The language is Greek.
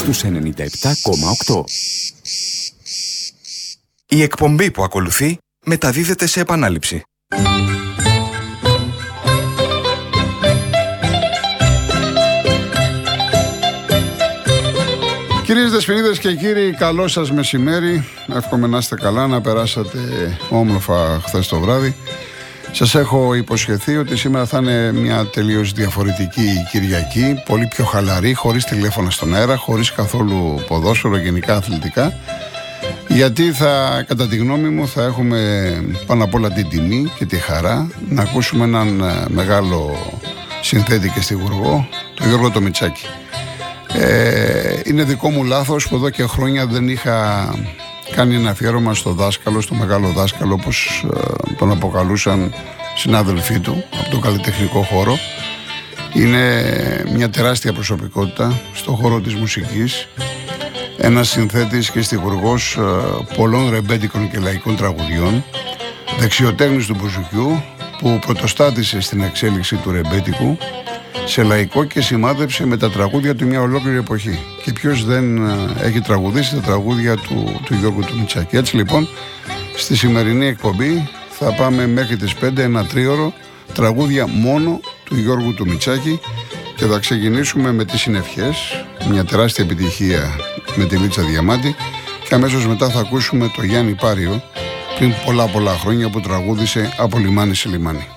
στους 97,8. Η εκπομπή που ακολουθεί μεταδίδεται σε επανάληψη. Κυρίες Δεσποινίδες και κύριοι, καλό σας μεσημέρι. Εύχομαι να είστε καλά, να περάσατε όμορφα χθες το βράδυ. Σας έχω υποσχεθεί ότι σήμερα θα είναι μια τελείως διαφορετική Κυριακή, πολύ πιο χαλαρή, χωρίς τηλέφωνα στον αέρα, χωρίς καθόλου ποδόσφαιρο, γενικά αθλητικά. Γιατί κατά τη γνώμη μου θα έχουμε πάνω απ' όλα την τιμή και τη χαρά να ακούσουμε έναν μεγάλο συνθέτη και στιχουργό, τον Γιώργο το Μητσάκη. Είναι δικό μου λάθος που εδώ και χρόνια δεν είχα κάνει ένα αφιέρωμα στο δάσκαλο, στο μεγάλο δάσκαλο, όπως τον αποκαλούσαν συνάδελφοί του από τον καλλιτεχνικό χώρο. Είναι μια τεράστια προσωπικότητα στον χώρο της μουσικής, ένας συνθέτης και στιχουργός πολλών ρεμπέτικων και λαϊκών τραγουδιών, δεξιοτέχνης του μπουζουκιού που πρωτοστάτησε στην εξέλιξη του ρεμπέτικου σε λαϊκό και σημάδεψε με τα τραγούδια του μια ολόκληρη εποχή. Και ποιος δεν έχει τραγουδήσει τα τραγούδια του Γιώργου του Μητσάκη. Έτσι λοιπόν, στη σημερινή εκπομπή θα πάμε μέχρι τις 5, ένα τρίωρο, τραγούδια μόνο του Γιώργου του Μητσάκη, και θα ξεκινήσουμε με τις συνευχές, μια τεράστια επιτυχία με τη Λίτσα Διαμάντη, και αμέσως μετά θα ακούσουμε το Γιάννη Πάριο πριν πολλά χρόνια που τραγούδισε από λιμάνι σε λιμάνι.